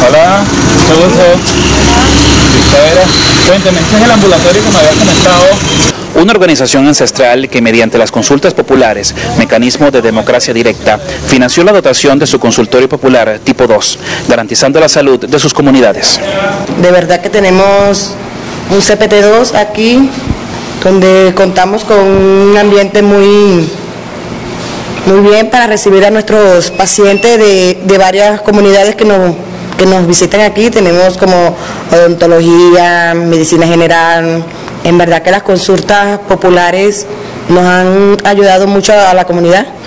Hola, mucho gusto. Cuénteme, ¿este es el ambulatorio que me había comentado? Una organización ancestral que mediante las consultas populares, mecanismo de democracia directa, financió la dotación de su consultorio popular tipo 2, garantizando la salud de sus comunidades. De verdad que tenemos un CPT2 aquí, donde contamos con un ambiente muy bien para recibir a nuestros pacientes de varias comunidades que nos visitan aquí. Tenemos como odontología, medicina general. En verdad que las consultas populares nos han ayudado mucho a la comunidad.